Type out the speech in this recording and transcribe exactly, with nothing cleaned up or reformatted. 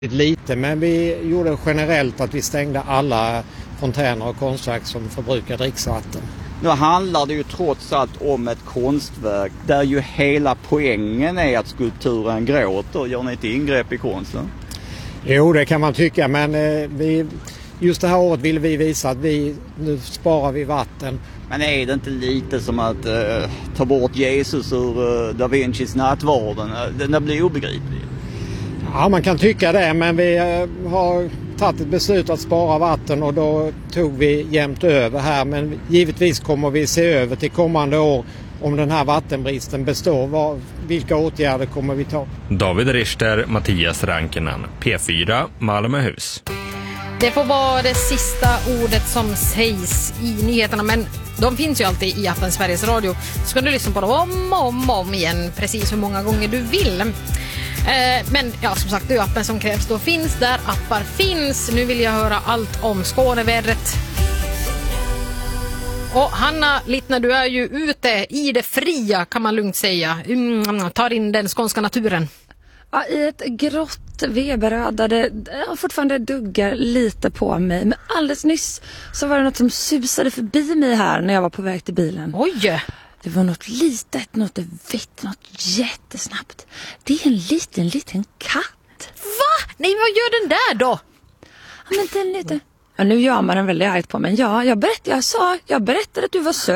Lite, men vi gjorde generellt att vi stängde alla fontäner och konstverk som förbrukar dricksvatten. Nu handlar det ju trots allt om ett konstverk där ju hela poängen är att skulpturen gråter. Gör ni ett ingrepp i konsten? Jo, det kan man tycka, men eh, vi, just det här året vill vi visa att vi, nu sparar vi vatten. Men är det inte lite som att eh, ta bort Jesus ur eh, Da Vincis nattvarden? Den blir obegriplig. Ja, man kan tycka det, men vi eh, har tagit ett beslut att spara vatten och då tog vi jämnt över här. Men givetvis kommer vi se över till kommande år om den här vattenbristen består. Vad, vilka åtgärder kommer vi ta? David Richter, Mattias Rankinen, P fyra, Malmöhus. Det får vara det sista ordet som sägs i nyheterna, men de finns ju alltid i appen Sveriges Radio. Så kan du lyssna på dem om och om, om igen, precis hur många gånger du vill. Eh, men ja, som sagt, det är appen som krävs. Då finns där appar finns. Nu vill jag höra allt om Skånevädret. Och Hanna Littner, du är ju ute i det fria, kan man lugnt säga. Mm, tar in den skånska naturen. Ja, i ett grått veberöd där det ja, fortfarande duggar lite på mig. Men alldeles nyss så var det något som susade förbi mig här när jag var på väg till bilen. Oj! Det var något litet, något vitt, något jättesnabbt. Det är en liten, liten katt. Va? Nej, vad gör den där då? Ja, men den lite... Ja, nu gör man den väldigt argt på mig. Ja, jag berättade, jag sa, jag berättade att du var söt.